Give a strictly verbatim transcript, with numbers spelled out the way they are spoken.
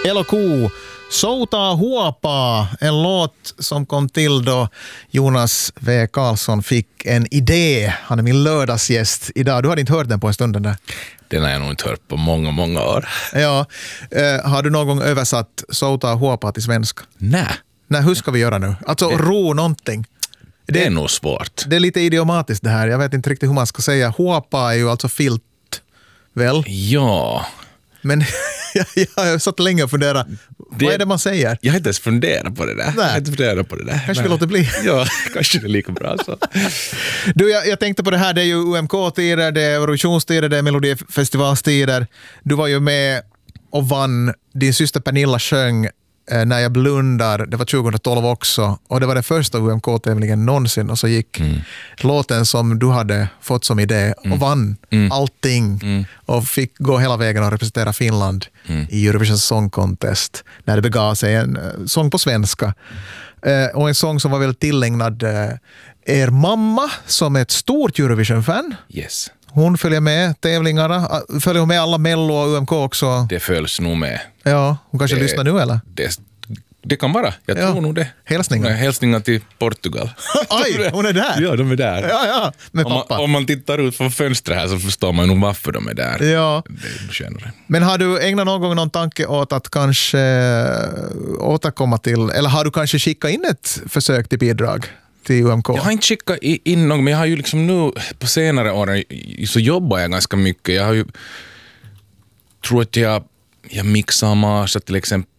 L och K, Soutaa huopaa, en låt som kom till då Jonas W. Karlsson fick en idé. Han är min lördagsgäst idag. Du hade inte hört den på en stund där. Den har jag nog inte hört på många, många år. Ja, eh, har du någon gång översatt Soutaa huopaa till svenska? Nej. Nej, hur ska vi göra nu? Alltså det, ro någonting. Det, det är nog svårt. Det är lite idiomatiskt det här. Jag vet inte riktigt hur man ska säga. Huopaa är ju alltså filt, väl? Ja. Men jag har satt länge och funderat. Det, vad är det man säger? Jag har inte ens funderat på det där. Nej. Jag har inte funderat på det där. Kanske vi låter bli. Ja, kanske det är lika bra så. Du, jag, jag tänkte på det här. Det är ju U M K-tider, det är Eurovisionstider, det är Melodifestivalstider. Du var ju med och vann. Din syster Pernilla sjöng När jag blundar, det var tjugohundratolv också, och det var den första U M K-tävlingen någonsin, och så gick mm. låten som du hade fått som idé och mm. vann mm. allting mm. och fick gå hela vägen och representera Finland mm. i Eurovision Song Contest när det begav sig, en sång på svenska uh, och en sång som var väl tillägnad uh, er mamma som är ett stort Eurovision-fan. Yes. Hon följer med tävlingarna. Följer hon med alla Mello och U M K också? Det följs nog med. Ja, hon kanske det, lyssnar nu eller? Det, det kan vara. Jag ja. tror nog det. Hälsningar. Hälsningar till Portugal. Aj, hon är där. Ja, de är där. Ja, ja, med om, pappa. man, om man tittar ut från fönstret här så förstår man nog varför de är där. Ja. Det är skönare. Men har du ägnat någon gång någon tanke åt att kanske återkomma till, eller har du kanske skickat in ett försök till bidrag till U M K? Jag har inte skickat in någon, men jag har ju liksom nu på senare år så jobbar jag ganska mycket. Jag har ju, tror att jag, jag mixar och marsar till exempel